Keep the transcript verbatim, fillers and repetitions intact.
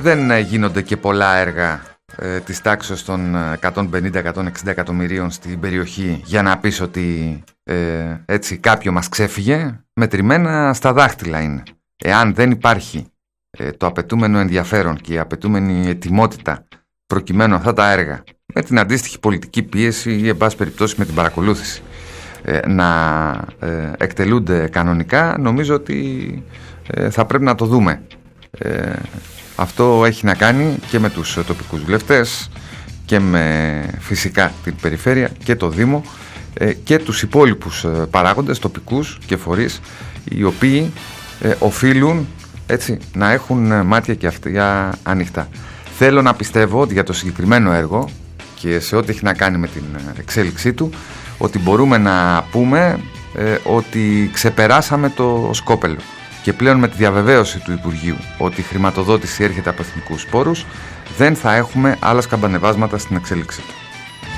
δεν γίνονται και πολλά έργα ε, της τάξης των εκατόν πενήντα με εκατόν εξήντα εκατομμυρίων στην περιοχή για να πεις ότι ε, έτσι κάποιο μας ξέφυγε. Μετρημένα στα δάχτυλα είναι. Εάν δεν υπάρχει ε, το απαιτούμενο ενδιαφέρον και η απαιτούμενη ετοιμότητα προκειμένου αυτά τα έργα με την αντίστοιχη πολιτική πίεση ή εν πάση περιπτώσει με την παρακολούθηση ε, να ε, εκτελούνται κανονικά, νομίζω ότι ε, θα πρέπει να το δούμε. Ε, αυτό έχει να κάνει και με τους τοπικούς βουλευτές και με φυσικά την περιφέρεια και το Δήμο ε, και τους υπόλοιπους παράγοντες τοπικούς και φορείς, οι οποίοι ε, οφείλουν έτσι να έχουν μάτια και αυτιά ανοιχτά. Θέλω να πιστεύω ότι για το συγκεκριμένο έργο και σε ό,τι έχει να κάνει με την εξέλιξή του, ότι μπορούμε να πούμε ε, ότι ξεπεράσαμε το σκόπελο και πλέον με τη διαβεβαίωση του Υπουργείου ότι η χρηματοδότηση έρχεται από εθνικούς πόρους δεν θα έχουμε άλλα σκαμπανεβάσματα στην εξέλιξή του.